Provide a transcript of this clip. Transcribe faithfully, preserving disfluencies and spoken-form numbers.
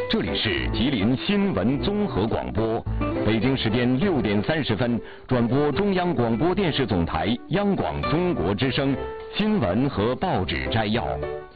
这里是吉林新闻综合广播，北京时间六点三十分转播中央广播电视总台央广中国之声新闻和报纸摘要。